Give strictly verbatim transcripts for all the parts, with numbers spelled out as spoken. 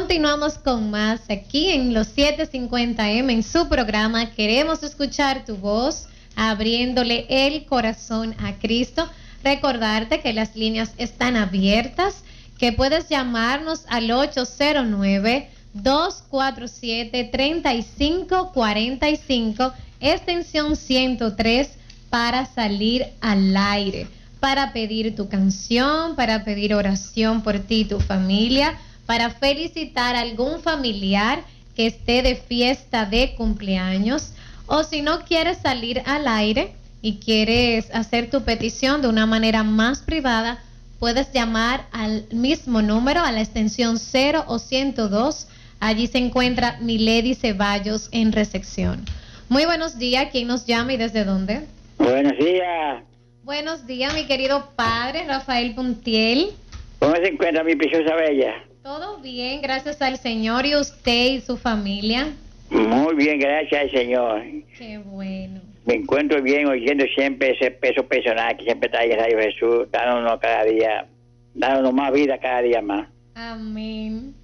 Continuamos con más aquí en los setecientos cincuenta eme en su programa Queremos Escuchar Tu Voz, abriéndole el corazón a Cristo. Recordarte que las líneas están abiertas, que puedes llamarnos al ocho cero nueve, dos cuatro siete, tres cinco cuatro cinco, extensión ciento tres, para salir al aire, para pedir tu canción, para pedir oración por ti y tu familia, para felicitar a algún familiar que esté de fiesta de cumpleaños, o si no quieres salir al aire y quieres hacer tu petición de una manera más privada, puedes llamar al mismo número, a la extensión cero o ciento dos. Allí se encuentra Milady Ceballos en recepción. Muy buenos días. ¿Quién nos llama y desde dónde? Buenos días. Buenos días, mi querido padre Rafael Puntiel. ¿Cómo se encuentra mi preciosa bella? Todo bien, gracias al Señor. ¿Y usted y su familia? Muy bien, gracias al Señor. Qué bueno. Me encuentro bien oyendo siempre ese peso personal que siempre trae Radio Jesús, dándonos cada día, dándonos más vida cada día más. Amén.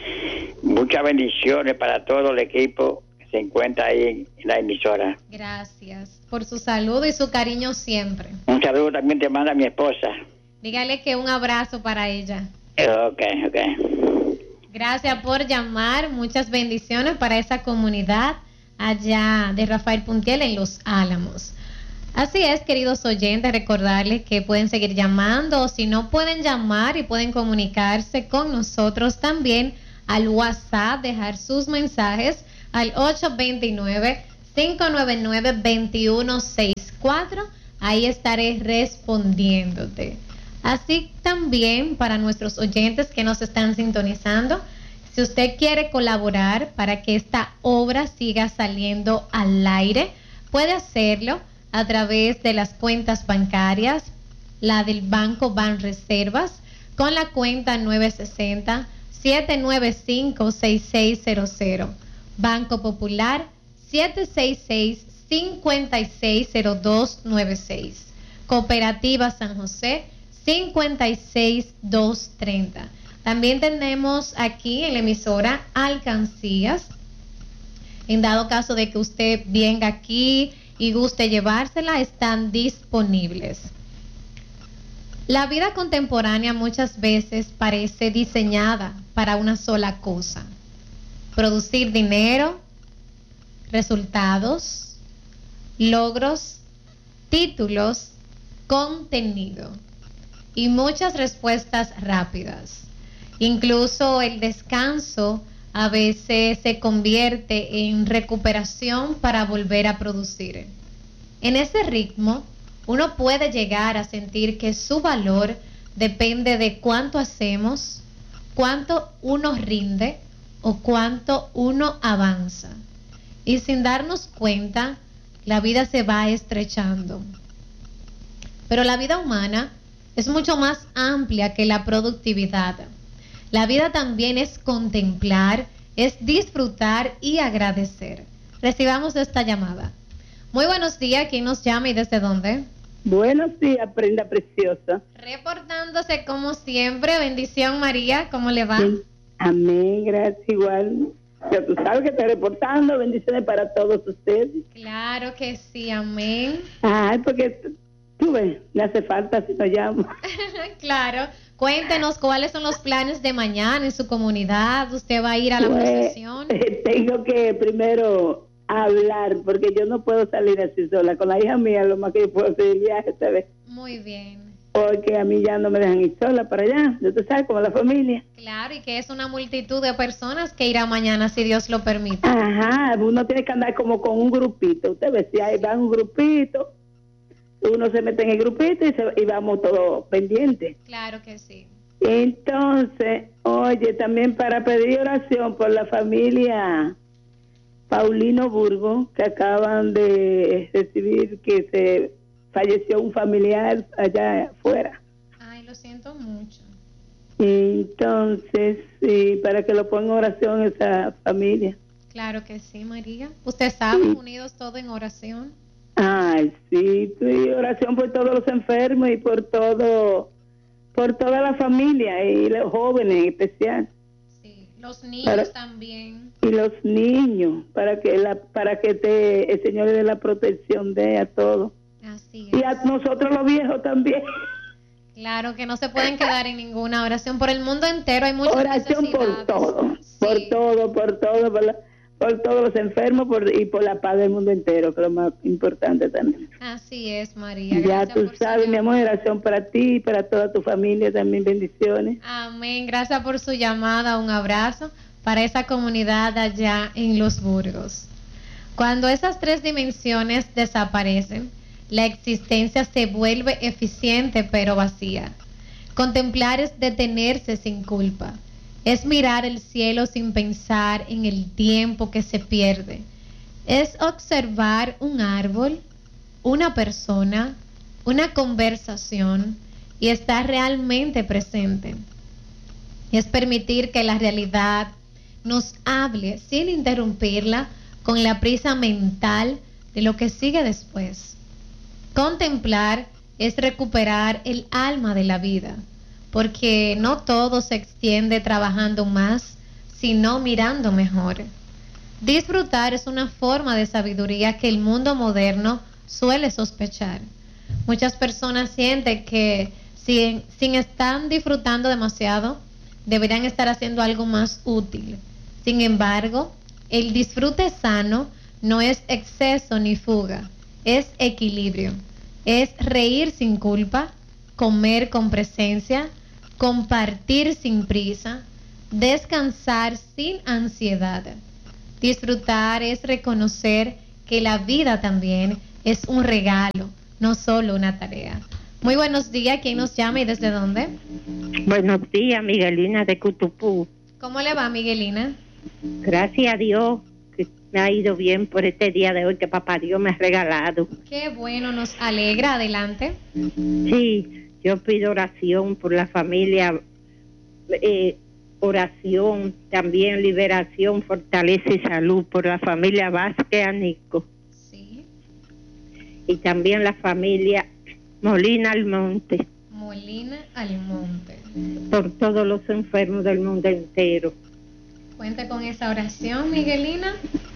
Muchas bendiciones para todo el equipo que se encuentra ahí en, en la emisora. Gracias por su saludo y su cariño siempre. Un saludo también te manda mi esposa. Dígale que un abrazo para ella. Ok, ok. Gracias por llamar. Muchas bendiciones para esa comunidad allá de Rafael Puntiel en Los Álamos. Así es, queridos oyentes, recordarles que pueden seguir llamando, o si no pueden llamar y pueden comunicarse con nosotros también al WhatsApp, dejar sus mensajes al ocho dos nueve, cinco nueve nueve, dos uno seis cuatro. Ahí estaré respondiéndote. Así también para nuestros oyentes que nos están sintonizando, si usted quiere colaborar para que esta obra siga saliendo al aire, puede hacerlo a través de las cuentas bancarias, la del Banco Banreservas, con la cuenta nueve seis cero, siete nueve cinco, seis seis cero cero, Banco Popular siete seis seis, cinco seis cero dos nueve seis, Cooperativa San José cincuenta y seis doscientos treinta. También tenemos aquí en la emisora alcancías. En dado caso de que usted venga aquí y guste llevársela, están disponibles. La vida contemporánea muchas veces parece diseñada para una sola cosa: producir dinero, resultados, logros, títulos, contenido y muchas respuestas rápidas. Incluso el descanso a veces se convierte en recuperación para volver a producir. En ese ritmo, uno puede llegar a sentir que su valor depende de cuánto hacemos, cuánto uno rinde o cuánto uno avanza. Y sin darnos cuenta, la vida se va estrechando. Pero la vida humana es mucho más amplia que la productividad. La vida también es contemplar, es disfrutar y agradecer. Recibamos esta llamada. Muy buenos días, ¿quién nos llama y desde dónde? Buenos días, prenda preciosa. Reportándose como siempre, bendición María, ¿cómo le va? Sí. Amén, gracias igual. Ya tú sabes que estoy reportando, bendiciones para todos ustedes. Claro que sí, amén. Ay, porque tú ves, le hace falta si no llamo. Claro, cuéntenos cuáles son los planes de mañana en su comunidad. ¿Usted va a ir a la pues, procesión? Eh, tengo que primero hablar, porque yo no puedo salir así sola. Con la hija mía, lo más que yo puedo hacer el viaje esta vez. Muy bien. Porque a mí ya no me dejan ir sola para allá. Yo tú sabes, como la familia. Claro, y que es una multitud de personas que irá mañana, si Dios lo permite. Ajá, uno tiene que andar como con un grupito. Usted ve, si ahí va un grupito, uno se mete en el grupito y, se, y vamos todos pendientes. Claro que sí. Entonces, oye, también para pedir oración por la familia Paulino Burgo, que acaban de recibir que se falleció un familiar allá afuera. Ay, lo siento mucho. Entonces, sí, para que lo ponga en oración esa familia. Claro que sí, María. Usted sabe, sí. Unidos todos en oración. Ay, sí, sí, oración por todos los enfermos y por todo, por toda la familia y los jóvenes en especial. Sí. Los niños para, también. Y los niños, para que la para que te, el Señor le dé la protección de a todos. Así es. Y a nosotros los viejos también. Claro, que no se pueden quedar en ninguna oración. Por el mundo entero hay muchas oración necesidades. por todo, Sí. por todo, por todo, por, la, por todos los enfermos por, y por la paz del mundo entero, que es lo más importante también. Así es, María. Ya Gracias tú por su sabes, mi llamada. amor, oración para ti y para toda tu familia también, bendiciones. Amén. Gracias por su llamada. Un abrazo para esa comunidad allá en Los Burgos. Cuando esas tres dimensiones desaparecen, la existencia se vuelve eficiente pero vacía. Contemplar es detenerse sin culpa. Es mirar el cielo sin pensar en el tiempo que se pierde. Es observar un árbol, una persona, una conversación y estar realmente presente. Es permitir que la realidad nos hable sin interrumpirla con la prisa mental de lo que sigue después. Contemplar es recuperar el alma de la vida, porque no todo se extiende trabajando más, sino mirando mejor. Disfrutar es una forma de sabiduría que el mundo moderno suele sospechar. Muchas personas sienten que si, sin estar disfrutando demasiado, deberían estar haciendo algo más útil. Sin embargo, el disfrute sano no es exceso ni fuga, es equilibrio. Es reír sin culpa, comer con presencia, compartir sin prisa, descansar sin ansiedad. Disfrutar es reconocer que la vida también es un regalo, no solo una tarea. Muy buenos días, ¿quién nos llama y desde dónde? Buenos días, Miguelina de Cutupú. ¿Cómo le va, Miguelina? Gracias a Dios que me ha ido bien por este día de hoy que papá Dios me ha regalado. Qué bueno, nos alegra, adelante. Sí, yo pido oración por la familia, eh, oración, también liberación, fortaleza y salud por la familia Vázquez Anico. Sí. Y también la familia Molina Almonte. Molina Almonte. Por todos los enfermos del mundo entero. Cuente con esa oración, Miguelina.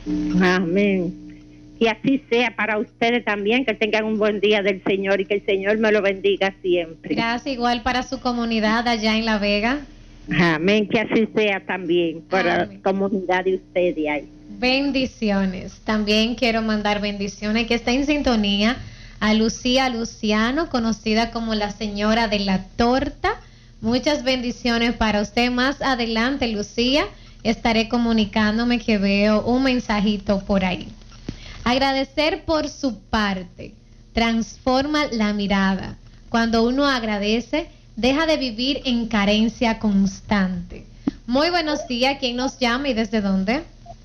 Amén. Y así sea para ustedes también, que tengan un buen día del Señor y que el Señor me lo bendiga siempre. Gracias, igual para su comunidad allá en La Vega. Amén, que así sea también para Amén. la comunidad de ustedes ahí. Bendiciones. También quiero mandar bendiciones que está en sintonía a Lucía Luciano, conocida como la señora de la torta. Muchas bendiciones para usted. Más adelante, Lucía, estaré comunicándome que veo un mensajito por ahí. Agradecer por su parte transforma la mirada. Cuando uno agradece, deja de vivir en carencia constante. Muy buenos días, ¿quién nos llama y desde dónde?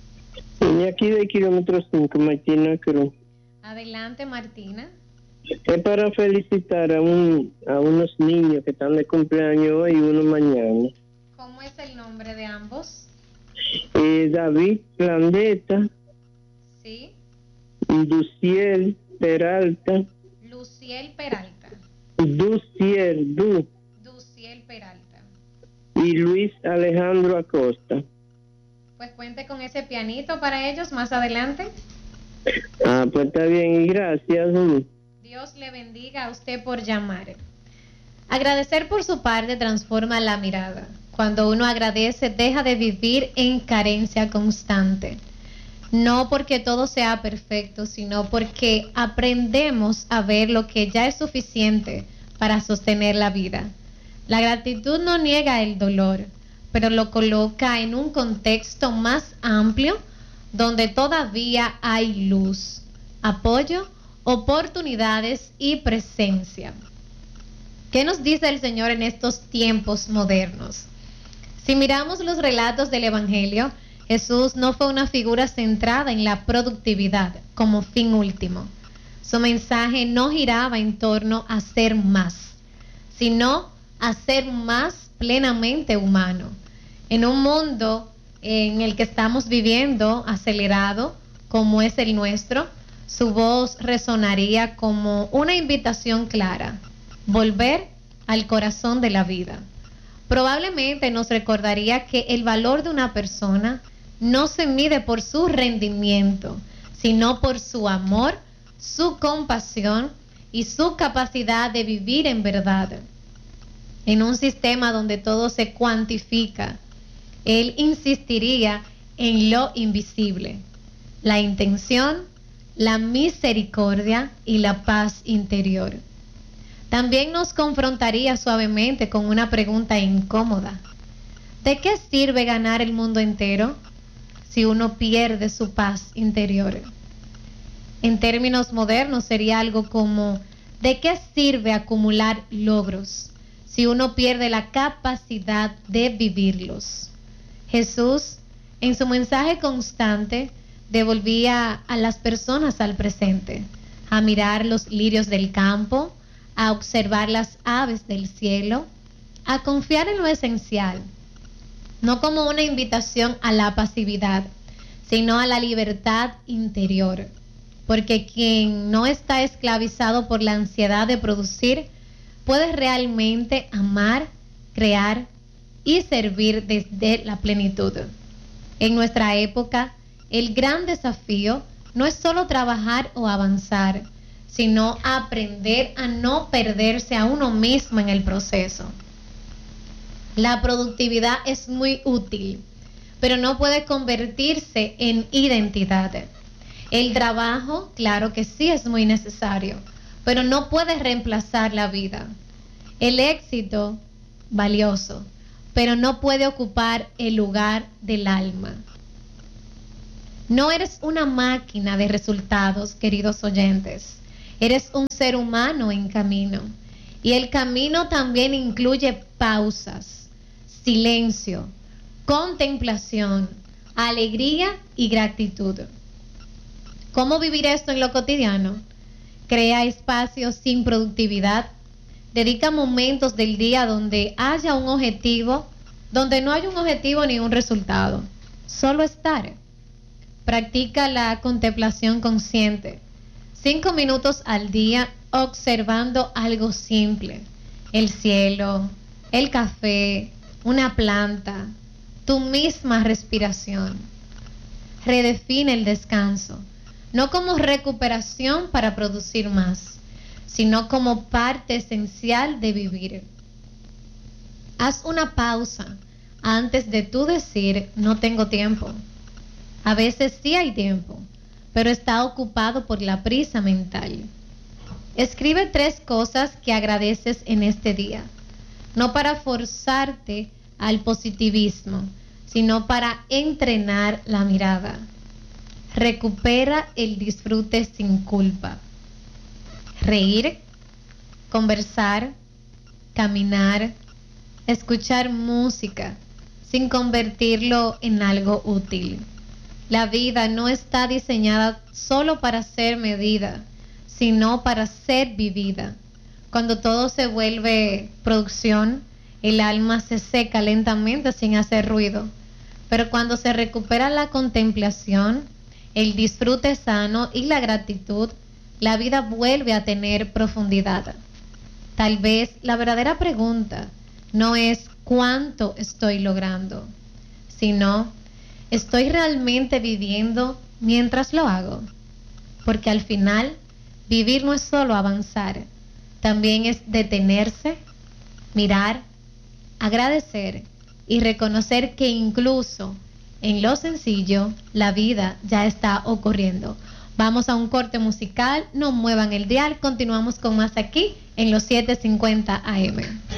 Y aquí de kilómetro cinco, Martina Cruz. Adelante, Martina. Es para felicitar a, un, a unos niños que están de cumpleaños hoy y uno mañana. ¿Cómo es el nombre de ambos? Eh, David Landeta Sí. y Duciel Peralta. Luciel Peralta. Duciel, Du. Duciel Peralta. Y Luis Alejandro Acosta. Pues cuente con ese pianito para ellos más adelante. Ah, pues está bien, y gracias. Du. Dios le bendiga a usted por llamar. Agradecer por su parte transforma la mirada. Cuando uno agradece, deja de vivir en carencia constante. No porque todo sea perfecto, sino porque aprendemos a ver lo que ya es suficiente para sostener la vida. La gratitud no niega el dolor, pero lo coloca en un contexto más amplio donde todavía hay luz, apoyo, oportunidades y presencia. ¿Qué nos dice el Señor en estos tiempos modernos? Si miramos los relatos del Evangelio, Jesús no fue una figura centrada en la productividad como fin último. Su mensaje no giraba en torno a ser más, sino a ser más plenamente humano. En un mundo en el que estamos viviendo acelerado, como es el nuestro, su voz resonaría como una invitación clara: volver al corazón de la vida. Probablemente nos recordaría que el valor de una persona no se mide por su rendimiento, sino por su amor, su compasión y su capacidad de vivir en verdad. En un sistema donde todo se cuantifica, él insistiría en lo invisible, la intención, la misericordia y la paz interior. También nos confrontaría suavemente con una pregunta incómoda. ¿De qué sirve ganar el mundo entero si uno pierde su paz interior? En términos modernos sería algo como: ¿de qué sirve acumular logros si uno pierde la capacidad de vivirlos? Jesús, en su mensaje constante, devolvía a las personas al presente, a mirar los lirios del campo, a observar las aves del cielo, a confiar en lo esencial, no como una invitación a la pasividad, sino a la libertad interior, porque quien no está esclavizado por la ansiedad de producir, puede realmente amar, crear y servir desde la plenitud. En nuestra época, el gran desafío no es solo trabajar o avanzar, sino aprender a no perderse a uno mismo en el proceso. La productividad es muy útil, pero no puede convertirse en identidad. El trabajo, claro que sí es muy necesario, pero no puede reemplazar la vida. El éxito, valioso, pero no puede ocupar el lugar del alma. No eres una máquina de resultados, queridos oyentes. Eres un ser humano en camino. Y el camino también incluye pausas, silencio, contemplación, alegría y gratitud. ¿Cómo vivir esto en lo cotidiano? Crea espacios sin productividad. Dedica momentos del día donde haya un objetivo, donde no hay un objetivo ni un resultado. Solo estar. Practica la contemplación consciente. Cinco minutos al día observando algo simple. El cielo, el café, una planta, tu misma respiración. Redefine el descanso, no como recuperación para producir más, sino como parte esencial de vivir. Haz una pausa antes de tú decir no tengo tiempo. A veces sí hay tiempo, pero está ocupado por la prisa mental. Escribe tres cosas que agradeces en este día, no para forzarte al positivismo, sino para entrenar la mirada. Recupera el disfrute sin culpa. Reír, conversar, caminar, escuchar música, sin convertirlo en algo útil. La vida no está diseñada solo para ser medida, sino para ser vivida. Cuando todo se vuelve producción, el alma se seca lentamente sin hacer ruido. Pero cuando se recupera la contemplación, el disfrute sano y la gratitud, la vida vuelve a tener profundidad. Tal vez la verdadera pregunta no es cuánto estoy logrando, sino ¿estoy realmente viviendo mientras lo hago? Porque al final, vivir no es solo avanzar, también es detenerse, mirar, agradecer y reconocer que incluso en lo sencillo, la vida ya está ocurriendo. Vamos a un corte musical, no muevan el dial, continuamos con más aquí en los siete cincuenta A M.